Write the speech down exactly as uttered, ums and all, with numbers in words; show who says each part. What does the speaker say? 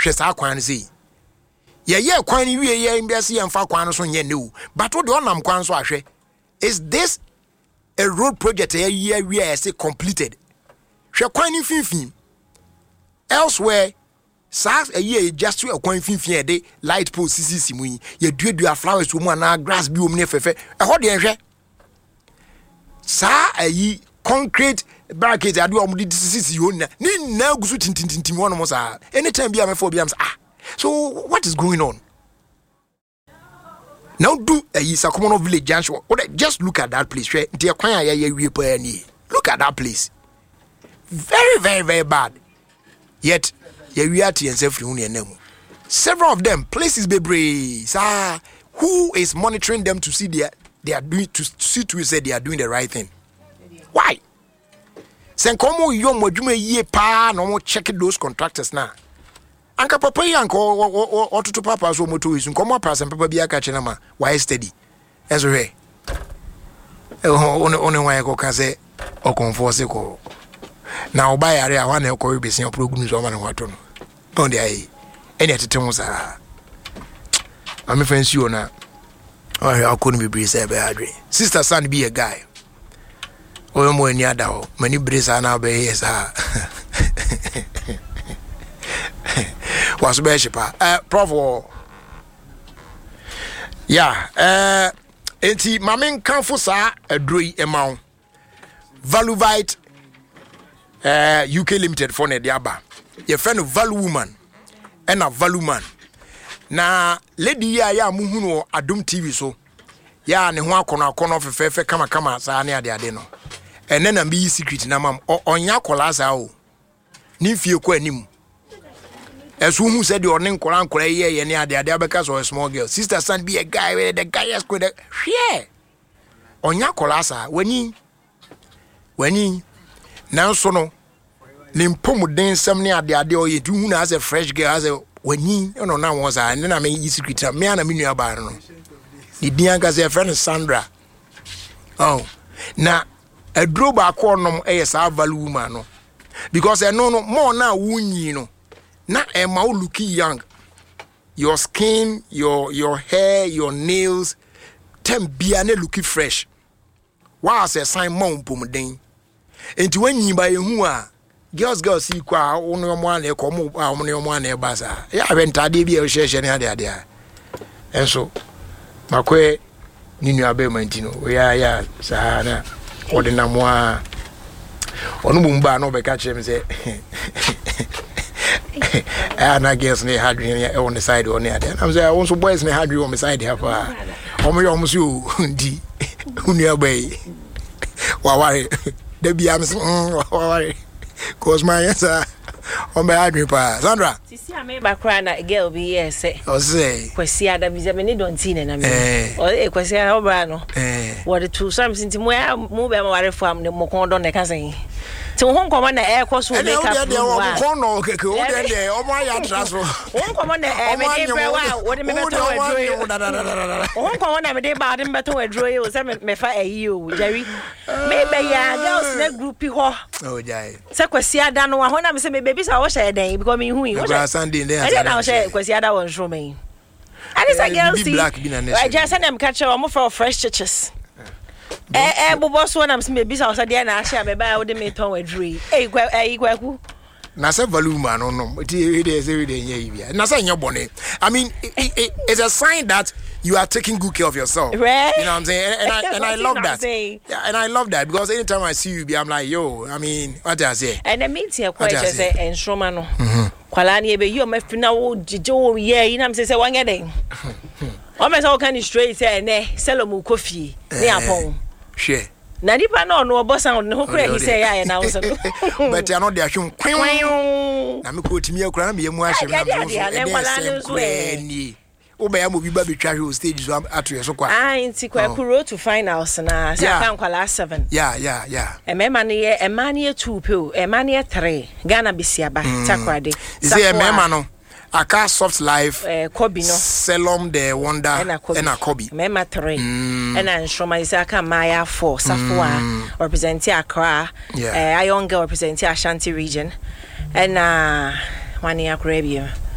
Speaker 1: hwe sa kwan sei ye ye kwan ni wie ye mbiase ye mfa kwan so nye ne o but what the onam kwan so ahwe is this a road project ye ye we say completed hwe kwan ni finfin elsewhere sa a ye just a kwan finfin e de light post sisi mu ye duadua flowers wo mu na grass bi wo mu ne fefe e ho de hwe sa ayi concrete bracket ade o mu di sisi yo na ni na gusu tintintintim wono mo sa anytime bi am for bi am say ah so what is going on now do ayi Sakumono village junction just look at that place where the kwan ya ya wie pa ni look at that place very very very bad yet ya wi ati en sefri hu ne nam several of them places bebre sa who is monitoring them to see they are, they are doing to see to say they are doing the right thing why sen komo yo modwuma yie pa no mo check those contractors na anka papa yi anka ototo papa so moto isu komo pass papa bi aka chena ma why steady eso he one one why ko ka say o conforce ko na oba yare a wana ko be sin program so ma ne wato no on dey ai eni atete mu sa am fancy ona oh I couldn't be breeze ebe adre sister son be a guy oyo mo ni ada ho mani breeze na be here sa was be shipa eh prof yeah eh enti mamen kanfo sa adroi emaw Valuvite uh, U K Limited for ne diaba your friend of Value Woman and a Value Man na lady ya ya muhunu Adum T V so ya ne ho akona akona fefefe kama kama sa ne ade ade no ene na bi secret na mam onya kola sa o ni fie ko anim esu hu said the onen kola kola ye ye ne ade ade abeka so a small girl sister son be a guy where the guy has quit share onya kola sa wani wani now so no limpom den sam ne ade ade o ye tu hu na as a fresh girl as a wani no na won sa ne na me yi secret me na me nua ba no ni dia ga say friend Sandra oh na adro ba ko nom e sa Value Woman no because e no no more na wunyi no na e ma look young your skin your your hair your nails tem bia na look fresh wa say sign mo pom den enti wanyi ba yehu a girls girls see kwa ono mo ana e ko mo a mo ne mo ana e basa ya wentade bia o hye ne ade ade a enso makwe ninu abe mantino we ya ya sa na odina mo a onu bumba no be ka chere me say ana girls ne hadri on the side on there and I'm say I so boys ne hadri on my side here pa omo yo omo so ndi unu abai wa ware da bia me so wa ware cause my answer on my hadri pa Sandra
Speaker 2: sisi ame ba kra na girl bi yes
Speaker 1: o say
Speaker 2: kwesi ada bi me ne don tin na me o e kwesi ada obra no eh what the two something ti mo mo be ma ware fam ne mo kon don ne ka sen ti won komo na e ko so make up
Speaker 1: de o kon no keke o de de o mo ya transfer
Speaker 2: won komo na e me de bre wa wo de me beto adro won komo na me de ba de beto adro yo se me fa ayi o jari me be ya girls na group ho
Speaker 1: oh jai
Speaker 2: se kwesi ada no ho na me se me baby sa wo share den because me hu yi wo
Speaker 1: share Sunday there
Speaker 2: and na wo share kwesi ada won show me and it's a girl see I just send them catch o mo for fresh chiches eh eh bobo so na me bi sa o sa dia na ahia be ba wo de me ton wadri eh kwa eh kwaku
Speaker 1: na say Value Woman no no it is say we dey here bia na say your bone I mean it, it, it's a sign that you are taking good care of yourself
Speaker 2: right?
Speaker 1: You know what I'm saying and, and I and I love that yeah, and I love that because anytime I see you I'm like yo I mean what I say
Speaker 2: and the meet here quite just say enstroma no kwala na ebe you mafina wo jijo ye you know I'm say say wan get den o me say o kan straight say ne Salomu Kofi ne apon
Speaker 1: share
Speaker 2: na nipa na no obo sound ne ho kra he say ya na so
Speaker 1: but ya no de ahwe kwen na me ko timi akura na me yemu ahwe na so e ni oba ya mo bi ba betwa hwe stage so ato yeso kwa
Speaker 2: ah nti kwa kuro to finals na say kan kwala seven
Speaker 1: yeah yeah yeah
Speaker 2: e me man ye e man ye two pe o e man ye three Ghana bisiaba takrade
Speaker 1: say e me man no Aka Soft Life,
Speaker 2: eh, Kobe no,
Speaker 1: Selom the Wonder, and a Kobe.
Speaker 2: Mema three, and then Shroma Isaka Maya four, Safua representing Accra, a young girl representing Ashanti region, and uh, one year Caribbean.